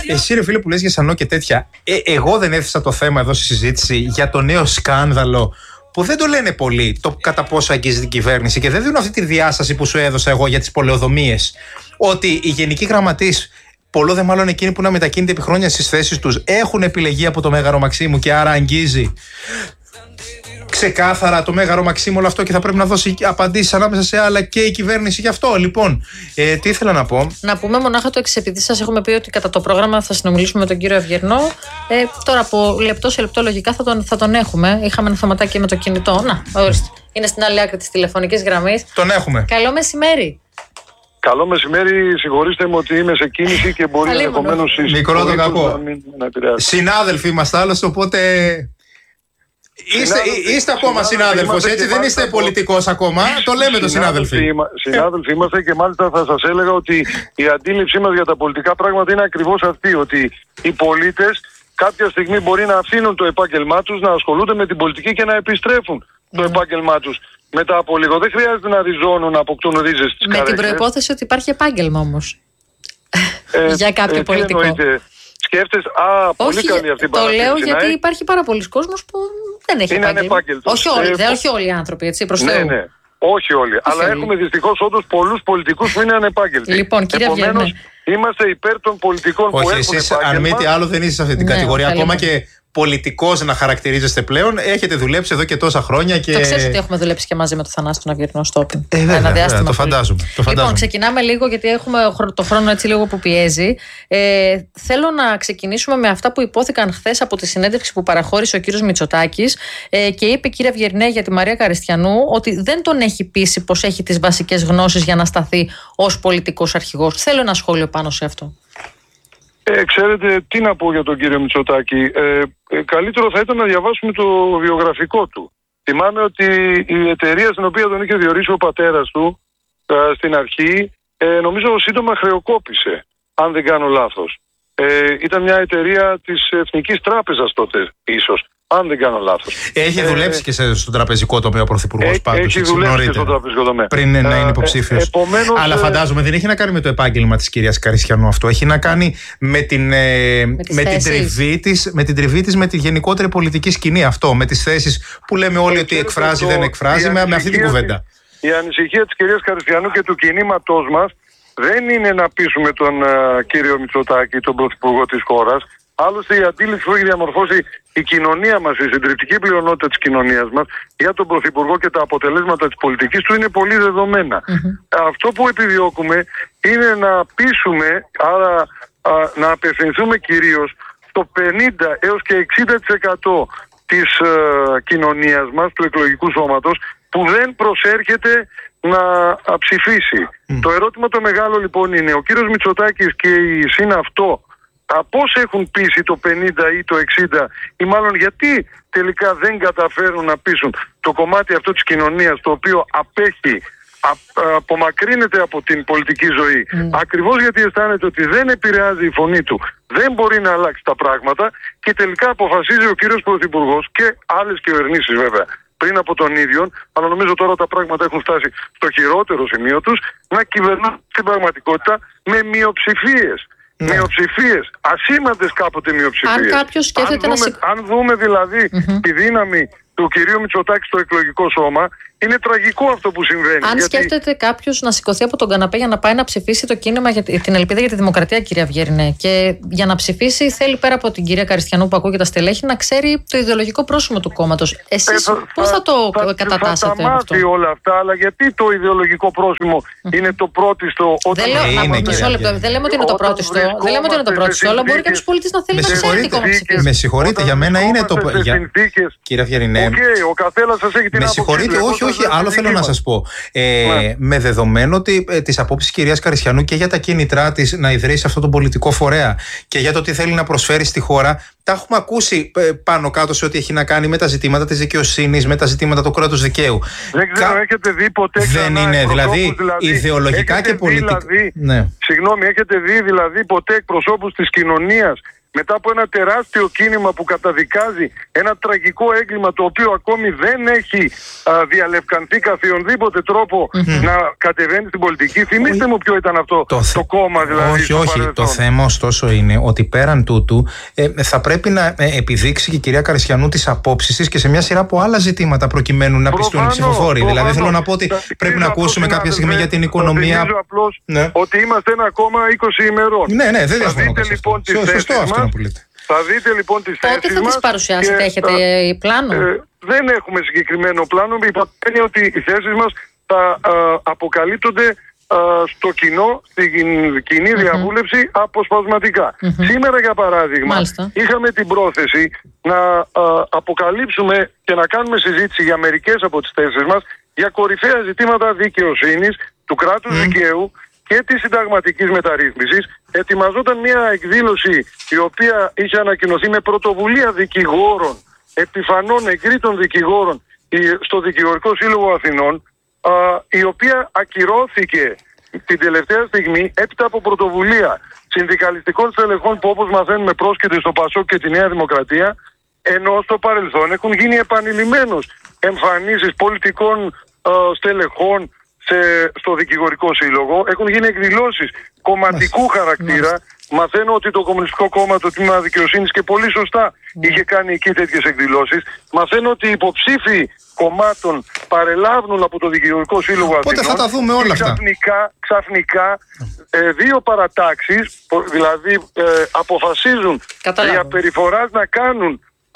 Εσύ ρε φίλε που λες για Σανό και τέτοια, εγώ δεν έθεσα το θέμα εδώ στη συζήτηση για το νέο σκάνδαλο που δεν το λένε πολύ, το κατά πόσο αγγίζει την κυβέρνηση και δεν δίνουν αυτή τη διάσταση που σου έδωσα εγώ για τις πολεοδομίες. Ότι οι γενικοί γραμματείς, πολλό δε μάλλον εκείνοι που να μετακίνητοι επί χρόνια στις θέσεις τους, έχουν επιλεγεί από το Μέγαρο Μαξίμου και άρα αγγίζει ξεκάθαρα το Μέγαρο Μαξίμου όλο αυτό και θα πρέπει να δώσει απαντήσεις ανάμεσα σε άλλα και η κυβέρνηση γι' αυτό. Λοιπόν, τι ήθελα να πω. Να πούμε μονάχα το εξής, επειδή σας έχουμε πει ότι κατά το πρόγραμμα θα συνομιλήσουμε με τον κύριο Αυγερνό. Τώρα από λεπτό σε λεπτό λογικά θα τον έχουμε. Είχαμε ένα θεματάκι με το κινητό. Να, ορίστε. Είναι στην άλλη άκρη της τηλεφωνικής γραμμής. Τον έχουμε. Καλό μεσημέρι. Καλό μεσημέρι, συγχωρήστε με ότι είμαι σε κίνηση και μπορεί ενδεχομένως μικρό το κακό. Συνάδελφοι είμαστε άλλωστε, οπότε. Είστε ακόμα συνάδελφος, έτσι, δεν είστε πολιτικός ακόμα, το λέμε το συνάδελφοι. Συνάδελφοι είμαστε και μάλιστα θα σας έλεγα ότι η αντίληψή μας για τα πολιτικά πράγματα είναι ακριβώς αυτή, ότι οι πολίτες κάποια στιγμή μπορεί να αφήνουν το επάγγελμά τους, να ασχολούνται με την πολιτική και να επιστρέφουν το επάγγελμά τους μετά από λίγο. Δεν χρειάζεται να ριζώνουν, να αποκτούν ρίζες στις καρέκλες. Με την προϋπόθεση ότι υπάρχει επάγγελμα όμως για κάποιο πολιτικό. Σκέφτεσαι, πολύ καλή αυτή η παράδειγμα. Το λέω γιατί υπάρχει πάρα πολλοί κόσμος που δεν έχει επάγγελμα. Όχι όλοι οι άνθρωποι, έτσι, προς Θεού. Ναι, όχι όλοι. Αλλά έχουμε δυστυχώς όντως πολλούς πολιτικούς που είναι ανεπάγγελτοι. Λοιπόν, κύριε Αυγερνέ, είμαστε υπέρ των πολιτικών που έχουν επάγγελμα. Εσείς, αν μη τι άλλο, δεν είστε σε αυτή την κατηγορία. Ακόμα και πολιτικός να χαρακτηρίζεστε πλέον, έχετε δουλέψει εδώ και τόσα χρόνια. Και... Το ξέρεις ότι έχουμε δουλέψει και μαζί με τον Θανάση τον Αυγερνό Στόπιν. Βέβαια, το φαντάζομαι. Λοιπόν, ξεκινάμε λίγο γιατί έχουμε το χρόνο έτσι λίγο που πιέζει. Θέλω να ξεκινήσουμε με αυτά που υπόθηκαν χθες από τη συνέντευξη που παραχώρησε ο κύριος Μητσοτάκης και είπε, κύριε Αυγερνέ, για τη Μαρία Καριστιανού ότι δεν τον έχει πείσει πως έχει τις βασικές γνώσεις για να σταθεί ως πολιτικός αρχηγός. Θέλω ένα σχόλιο πάνω σε αυτό. Ξέρετε τι να πω για τον κύριο Μητσοτάκη. Καλύτερο θα ήταν να διαβάσουμε το βιογραφικό του. Θυμάμαι ότι η εταιρεία στην οποία τον είχε διορίσει ο πατέρας του στην αρχή, νομίζω σύντομα χρεοκόπησε, αν δεν κάνω λάθος. Ήταν μια εταιρεία της Εθνικής Τράπεζας τότε ίσως, αν δεν κάνω λάθος. Έχει δουλέψει και στον τραπεζικό τομέα ο Πρωθυπουργός πάντως. Έχει δουλέψει και στον τραπεζικό τομέα. Πριν να είναι υποψήφιος. Αλλά φαντάζομαι δεν έχει να κάνει με το επάγγελμα της κυρίας Καριστιανού αυτό. Έχει να κάνει με την τριβή της με τη γενικότερη πολιτική σκηνή αυτό. Με τις θέσεις που λέμε όλοι ότι εκφράζει, δεν εκφράζει, με αυτή την κουβέντα. Η ανησυχία της κυρίας Καριστιανού και του κινήματός μας δεν είναι να πείσουμε τον κύριο Μητσοτάκη, τον πρωθυπουργό της χώρας. Άλλωστε η αντίληψη που έχει διαμορφώσει η κοινωνία μας, η συντριπτική πλειονότητα της κοινωνίας μας για τον Πρωθυπουργό και τα αποτελέσματα της πολιτικής του είναι πολύ δεδομένα. Αυτό που επιδιώκουμε είναι να πείσουμε, άρα να απευθυνθούμε κυρίως στο 50 έως και 60% της κοινωνίας μας, του εκλογικού σώματος, που δεν προσέρχεται να ψηφίσει. Το ερώτημα το μεγάλο λοιπόν είναι, ο κύριος Μητσοτάκης και η ΣΥΝ αυτό πώς έχουν πείσει το 50 ή το 60 ή μάλλον γιατί τελικά δεν καταφέρουν να πείσουν το κομμάτι αυτό της κοινωνίας το οποίο απέχει, απομακρύνεται από την πολιτική ζωή ακριβώς γιατί αισθάνεται ότι δεν επηρεάζει η φωνή του, δεν μπορεί να αλλάξει τα πράγματα και τελικά αποφασίζει ο κύριος Πρωθυπουργός και άλλες κυβερνήσεις βέβαια πριν από τον ίδιο, αλλά νομίζω τώρα τα πράγματα έχουν φτάσει στο χειρότερο σημείο τους, να κυβερνούν στην πραγματικότητα με μειοψηφίες. Μειοψηφίες, ασήμαντες κάποτε μειοψηφίες. Αν δούμε δηλαδή τη δύναμη του κυρίου Μητσοτάκη στο εκλογικό σώμα, είναι τραγικό αυτό που συμβαίνει. Αν σκέφτεται κάποιος να σηκωθεί από τον καναπέ για να πάει να ψηφίσει το κίνημα για την Ελπίδα για τη Δημοκρατία, κυρία Αυγερνέ, και για να ψηφίσει θέλει πέρα από την κυρία Καριστιανού που ακούει και τα στελέχη να ξέρει το ιδεολογικό πρόσημο του κόμματος. Εσείς πώς θα το κατατάσσετε αυτό? Θα όλα αυτά, αλλά γιατί το ιδεολογικό πρόσημο είναι το πρώτιστο? Δεν λέμε ότι είναι το πρώτιστο. Δεν λέμε ότι είναι το πρώτιστο, αλλά μπορεί κάποιος πολίτης να θέλει να ξέρει τι κόμμα ψηφίσει. Με συγχωρείτε, για μένα είναι το. Κύριε Αυγερνέ, ο καθένας σας έχει την άποψη. Όχι, άλλο θέλω να σας πω. Με δεδομένο ότι τις απόψεις της κυρίας Καριστιανού και για τα κίνητρά της να ιδρύσει αυτό τον πολιτικό φορέα και για το τι θέλει να προσφέρει στη χώρα, τα έχουμε ακούσει πάνω κάτω σε ό,τι έχει να κάνει με τα ζητήματα της δικαιοσύνης, με τα ζητήματα του κράτους δικαίου. Δεν ξέρω, έχετε δει ποτέ δεν είναι, δηλαδή, ιδεολογικά και πολιτικά. Συγγνώμη, έχετε δει δηλαδή ποτέ εκπροσώπους της κοινωνίας μετά από ένα τεράστιο κίνημα που καταδικάζει ένα τραγικό έγκλημα το οποίο ακόμη δεν έχει διαλευκανθεί καθιονδήποτε τρόπο να κατεβαίνει στην πολιτική. Θυμήστε μου ποιο ήταν αυτό το κόμμα δηλαδή. Όχι. Το θέμα ωστόσο είναι ότι πέραν τούτου θα πρέπει να επιδείξει και η κυρία Καριστιανού τις απόψεις της και σε μια σειρά από άλλα ζητήματα προκειμένου να πιστούν οι ψηφοφόροι. Δηλαδή θέλω να πω ότι πρέπει να ακούσουμε κάποια στιγμή για την οικονομία. Θυμίζω απλώς ότι είμαστε ένα κόμμα 20 ημερών. Ναι, δεν διαφωνώ. Σωστό αυτό που λέτε. Θα δείτε λοιπόν τις θέσεις μας. Πότε θα τις παρουσιάσετε, έχετε πλάνο? Δεν έχουμε συγκεκριμένο πλάνο, υποτείνει ότι οι θέσεις μας θα αποκαλύπτονται στο κοινό, στην κοινή διαβούλευση αποσπασματικά. Σήμερα για παράδειγμα είχαμε την πρόθεση να αποκαλύψουμε και να κάνουμε συζήτηση για μερικές από τις θέσεις μας για κορυφαία ζητήματα δικαιοσύνης, του κράτους δικαίου και της συνταγματικής μεταρρύθμισης. Ετοιμαζόταν μια εκδήλωση η οποία είχε ανακοινωθεί με πρωτοβουλία δικηγόρων, επιφανών εγκρίτων δικηγόρων στο Δικηγορικό Σύλλογο Αθηνών, η οποία ακυρώθηκε την τελευταία στιγμή έπειτα από πρωτοβουλία συνδικαλιστικών στελεχών που, όπως μαθαίνουμε, πρόσκειται στο ΠΑΣΟΚ και τη Νέα Δημοκρατία, ενώ στο παρελθόν έχουν γίνει επανειλημμένως εμφανίσεις πολιτικών στελεχών στο Δικηγορικό Σύλλογο, έχουν γίνει εκδηλώσεις κομματικού χαρακτήρα. Μαθαίνω ότι το Κομμουνιστικό Κόμμα, το Τμήμα Δικαιοσύνης, και πολύ σωστά είχε κάνει εκεί τέτοιες εκδηλώσεις. Μαθαίνω ότι οι υποψήφοι κομμάτων παρελάβουν από το Δικηγορικό Σύλλογο Αθηνών. Πότε θα τα δούμε όλα αυτά? Ξαφνικά δύο παρατάξεις, δηλαδή αποφασίζουν για περιφοράς να κάνουν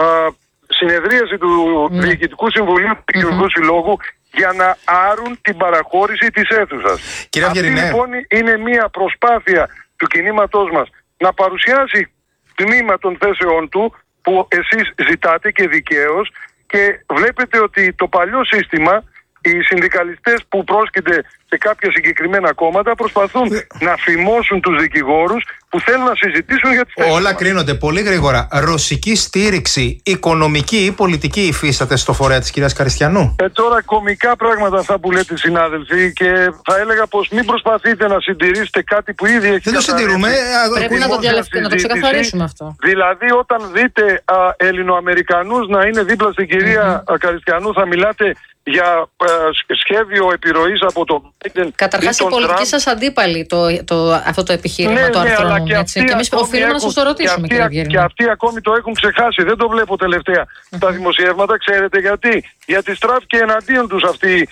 συνεδρίαση του Διοικητικού Συμβουλίου του Δικηγορικού Συλλόγου για να άρουν την παραχώρηση της αίθουσας. Αυτή λοιπόν είναι μια προσπάθεια του κινήματός μας να παρουσιάσει τμήμα των θέσεών του που εσείς ζητάτε και δικαίως, και βλέπετε ότι το παλιό σύστημα, οι συνδικαλιστές που πρόσκειται σε κάποια συγκεκριμένα κόμματα προσπαθούν να φημώσουν τους δικηγόρους που θέλουν να συζητήσουν για τις θέσεις. Όλα κρίνονται πολύ γρήγορα. Ρωσική στήριξη, οικονομική ή πολιτική υφίσταται στο φορέα της κυρίας Καριστιανού? Τώρα κωμικά πράγματα αυτά που λέτε, συνάδελφοι, και θα έλεγα πως μην προσπαθείτε να συντηρήσετε κάτι που ήδη έχει. Δεν το συντηρούμε. Πρέπει να το ξεκαθαρίσουμε αυτό. Δηλαδή όταν δείτε Ελληνοαμερικανούς να είναι δίπλα στην κυρία Καριστιανού, θα μιλάτε για σχέδιο επιρροής από το Biden. Καταρχάς, η πολιτική σας αντίπαλη αυτό το επιχείρημα του αρθρώνουν. Και εμείς οφείλουμε να σας το ρωτήσουμε, κύριε Βιερίνη. Και αυτοί ακόμη το έχουν ξεχάσει. Δεν το βλέπω τελευταία στα δημοσιεύματα. Ξέρετε γιατί? Γιατί στράφηκε εναντίον τους αυτή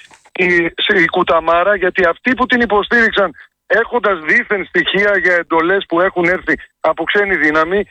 η κουταμάρα, γιατί αυτοί που την υποστήριξαν έχοντας δήθεν στοιχεία για εντολές που έχουν έρθει από ξένη δύναμη,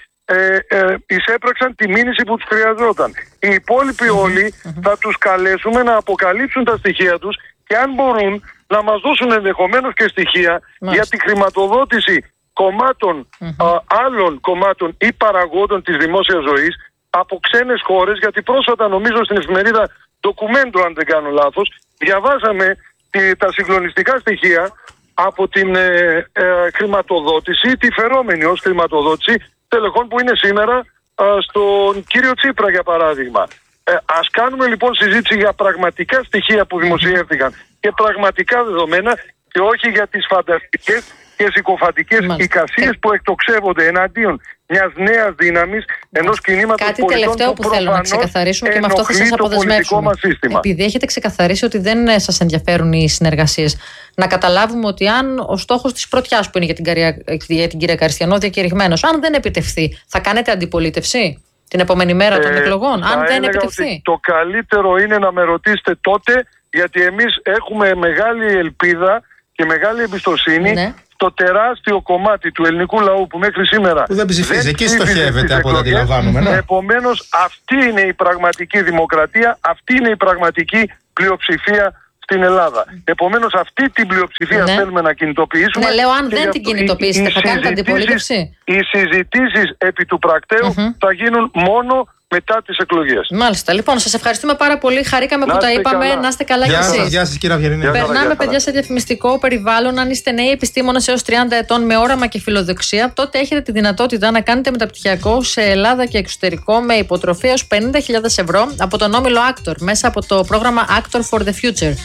εισέπραξαν τη μήνυση που τους χρειαζόταν. Οι υπόλοιποι όλοι θα τους καλέσουμε να αποκαλύψουν τα στοιχεία τους και αν μπορούν να μας δώσουν ενδεχομένως και στοιχεία για τη χρηματοδότηση κομμάτων, άλλων κομμάτων ή παραγόντων της δημόσιας ζωής από ξένες χώρες, γιατί πρόσφατα νομίζω στην εφημερίδα Ντοκουμέντο, αν δεν κάνω λάθος, διαβάσαμε τα συγκλονιστικά στοιχεία από την χρηματοδότηση, τη φερόμενη ως χρηματοδότηση τελεχών που είναι σήμερα στον κύριο Τσίπρα, για παράδειγμα. Ας κάνουμε λοιπόν συζήτηση για πραγματικά στοιχεία που δημοσιεύτηκαν και πραγματικά δεδομένα, και όχι για τις φανταστικές και συκοφαντικές εικασίες που εκτοξεύονται εναντίον μιας νέας δύναμης, ενός κινήματος πολιτών. Κάτι τελευταίο που θέλω να ξεκαθαρίσουμε και με αυτό θα σας αποδεσμεύσουμε. Επειδή έχετε ξεκαθαρίσει ότι δεν σας ενδιαφέρουν οι συνεργασίες, να καταλάβουμε ότι αν ο στόχος της πρωτιάς που είναι για την κυρία Καριστιανού διακηρυγμένος, αν δεν επιτευχθεί, θα κάνετε αντιπολίτευση την επόμενη μέρα των εκλογών? Αν δεν επιτευχθεί, το καλύτερο είναι να με ρωτήσετε τότε, γιατί εμείς έχουμε μεγάλη ελπίδα και μεγάλη εμπιστοσύνη στο τεράστιο κομμάτι του ελληνικού λαού που μέχρι σήμερα που δεν ψηφίζει. Εκεί στοχεύεται από ό,τι αντιλαμβάνουμε. Επομένως, αυτή είναι η πραγματική δημοκρατία, αυτή είναι η πραγματική πλειοψηφία στην Ελλάδα. Επομένως, αυτή την πλειοψηφία θέλουμε να κινητοποιήσουμε. Ναι, λέω, αν δεν την κινητοποιήσετε, θα κάνετε αντιπολίτευση? Οι συζητήσεις επί του πρακτέου θα γίνουν μόνο μετά τις εκλογές. Μάλιστα. Λοιπόν, σας ευχαριστούμε πάρα πολύ. Χαρήκαμε που τα είπαμε. Καλά. Να είστε καλά κι εσείς. Γεια σας, κύριε Βιερίνη. Περνάμε, παιδιά, σε διαφημιστικό περιβάλλον. Αν είστε νέοι επιστήμονες έως 30 ετών με όραμα και φιλοδοξία, τότε έχετε τη δυνατότητα να κάνετε μεταπτυχιακό σε Ελλάδα και εξωτερικό με υποτροφία έως 50.000 ευρώ από τον όμιλο Actor μέσα από το πρόγραμμα Actor for the Future.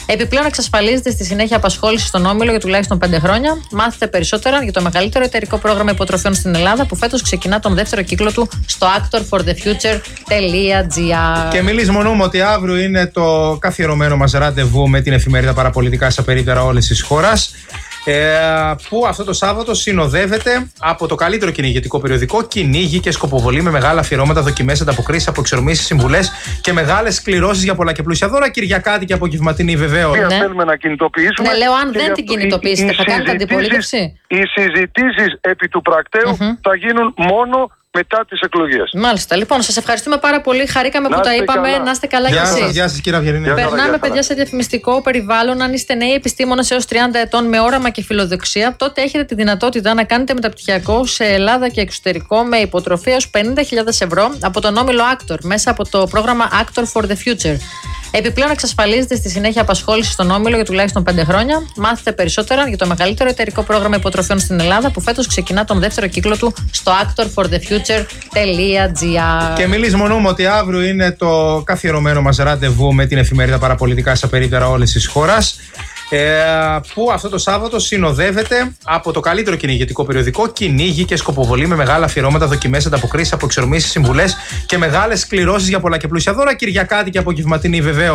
Επιπλέον, εξασφαλίζεται στη συνέχεια απασχόληση στον Όμιλο για τουλάχιστον 5 χρόνια. Μάθετε περισσότερα για το μεγαλύτερο εταιρικό πρόγραμμα υποτροφιών στην Ελλάδα που φέτος ξεκινά τον δεύτερο κύκλο του στο actorforthefuture.gr. Και μην λησμονούμε ότι αύριο είναι το καθιερωμένο μας ραντεβού με την εφημερίδα Παραπολιτικά στα περίπτερα όλης της χώρας. Που αυτό το Σάββατο συνοδεύεται από το καλύτερο κυνηγετικό περιοδικό Κυνήγι και Σκοποβολή με μεγάλα αφιερώματα, δοκιμές, ανταποκρίσεις, αποεξορμήσεις, συμβουλές και μεγάλες κληρώσεις για πολλά και πλούσια δώρα. Κυριακάτη και απογευματινή βεβαίως. Ναι. Θέλουμε να κινητοποιήσουμε. Ναι, λέω, αν δεν την κινητοποιήσετε, θα κάνετε αντιπολίτευση. Οι συζητήσεις επί του πρακτέου θα γίνουν μόνο μετά τις εκλογές. Μάλιστα. Λοιπόν, σας ευχαριστούμε πάρα πολύ. Χαρήκαμε που τα είπαμε. Καλά. Να είστε καλά κι εσείς. Γεια σας, κύριε Αυγερινή. Περνάμε, παιδιά, σε διαφημιστικό περιβάλλον. Αν είστε νέοι επιστήμονες έως 30 ετών με όραμα και φιλοδοξία, τότε έχετε τη δυνατότητα να κάνετε μεταπτυχιακό σε Ελλάδα και εξωτερικό με υποτροφία έως 50.000 ευρώ από τον Όμιλο Actor μέσα από το πρόγραμμα Actor for the Future. Επιπλέον, εξασφαλίζεται στη συνέχεια απασχόληση στον Όμιλο για τουλάχιστον 5 χρόνια. Μάθετε περισσότερα για το μεγαλύτερο εταιρικό πρόγραμμα υποτροφιών στην Ελλάδα που φέτος ξεκινά τον δεύτερο κύκλο του στο actorforthefuture.gr. Και μην λησμονούμε ότι αύριο είναι το καθιερωμένο μας ραντεβού με την εφημερίδα Παραπολιτικά στα περίπτερα όλης της χώρας. Που αυτό το Σάββατο συνοδεύεται από το καλύτερο κυνηγετικό περιοδικό Κυνήγι και Σκοποβολή με μεγάλα αφιερώματα, δοκιμές, ανταποκρίσεις, αποεξορμήσεις, συμβουλές και μεγάλες κληρώσεις για πολλά και πλούσια δώρα. Κυριακάτη και απογευματινή βεβαίως.